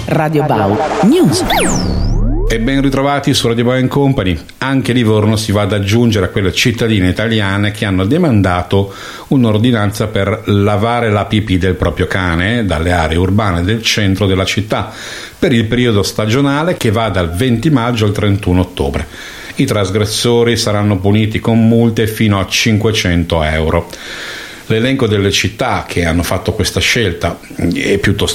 Radio Bau News. E ben ritrovati su Radio Bau Company. Anche Livorno si va ad aggiungere a quelle cittadine italiane che hanno demandato un'ordinanza per lavare la pipì del proprio cane dalle aree urbane del centro della città per il periodo stagionale che va dal 20 maggio al 31 ottobre. I trasgressori saranno puniti con multe fino a 500 euro. L'elenco delle città che hanno fatto questa scelta è piuttosto